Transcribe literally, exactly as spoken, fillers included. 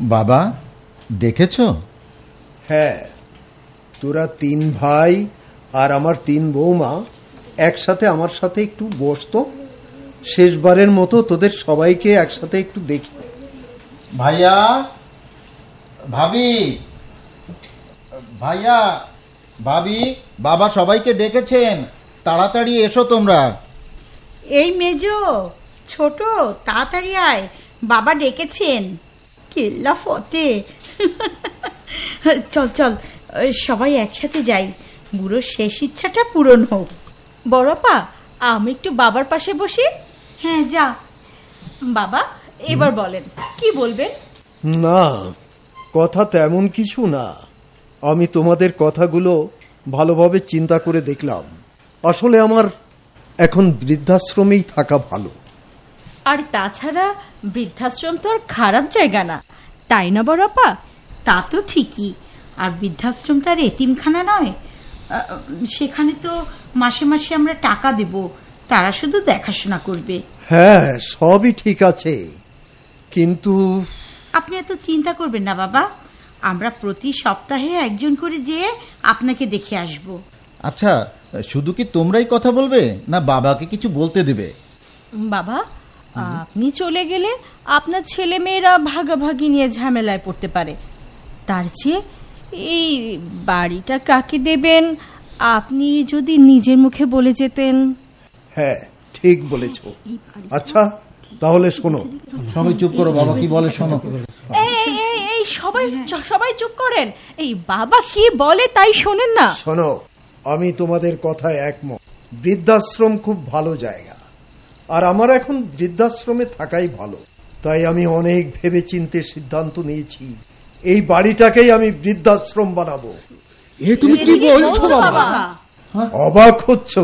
বাবা দেখেছো? হ্যাঁ, তোরা তিন ভাই আর আমার তিন বৌমা একসাথে আমার সাথে একটু বসতো। শেষবারের মতো তোদের সবাইকে একসাথে একটু দেখি। ভাইয়া, ভাবি, ভাইয়া, ভাবি, বাবা সবাইকে ডেকেছেন, তাড়াতাড়ি এসো তোমরা। এই মেজো, ছোট, তাড়াতাড়ি আয়, বাবা ডেকেছেন। কেল্লা ফতে। চল চল, সবাই একসাথে যাই, বুড়োর শেষ ইচ্ছাটা পূরণ হোক। বড়পা, আমি একটু বাবার পাশে বসি। হ্যাঁ, যা। বাবা, এবার বলেন, কি বলবেন? না, কথা তেমন কিছু না। আমি তোমাদের কথাগুলো ভালোভাবে চিন্তা করে দেখলাম। আসলে আমার এখন বৃদ্ধাশ্রমেই থাকা ভালো। আর তাছাড়া বৃদ্ধাশ্রম তো আর খারাপ জায়গা না, তাই না বড়পা? তা তো ঠিকই। আর বৃদ্ধাশ্রম তো আর এতিমখানা নয়। সেখানে তো মাসে মাসে আমরা টাকা দেব, তারা শুধু দেখাশোনা করবে। হ্যাঁ, সবই ঠিক আছে, কিন্তু আপনি এত চিন্তা করবেন না বাবা। আমরা প্রতি সপ্তাহে একজন করে যেয়ে আপনাকে দেখে আসব। আচ্ছা, শুধু কি তোমরাই কথা বলবে, না বাবাকে কিছু বলতে দেবে? বাবা, আপনি চলে গেলে আপনার ছেলে মেয়েরা ভাগাভাগি নিয়ে ঝামেলায় পড়তে পারে। তার চেয়ে এই বাড়িটা কাকে দেবেন আপনি যদি নিজের মুখে বলে যেতেন। হ্যাঁ, ঠিক বলেছ। আচ্ছা, তাহলে শোনো। সবাই চুপ করো, বাবা কি বলে শোনো। এই এই এই সবাই সবাই চুপ করেন। এই বাবা কি বলে তাই শোনেন না। শোনো, আমি তোমাদের কথায় একমত। বৃদ্ধাশ্রম খুব ভালো জায়গা, আর আমার এখন বৃদ্ধাশ্রমে থাকাই ভালো। তাই আমি অনেক ভেবেচিন্তে সিদ্ধান্ত নিয়েছি, এই বাড়িটাকেই আমি বৃদ্ধাশ্রম বানাবো। এ তুমি কি বলছো বাবা? অবাক হচ্ছ?